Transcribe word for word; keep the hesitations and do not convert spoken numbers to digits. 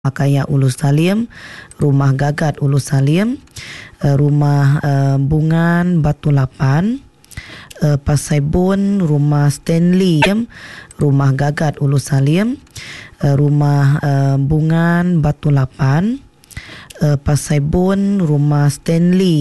Kaya Ulu Salim, Rumah Gagat Ulu Salim, uh, Rumah uh, Bungan Batu Lapan, uh, Pasai Bon, Rumah Stanley, Rumah Gagat Ulu Salim, uh, Rumah uh, Bungan Batu Lapan, uh, Pasai Bon, Rumah Stanley.